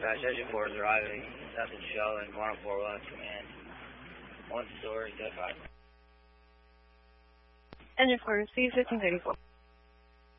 crash. Engine 4 is arriving. That's a show and 1041 command. 1 story, dead 5. Engine 4, C-1534.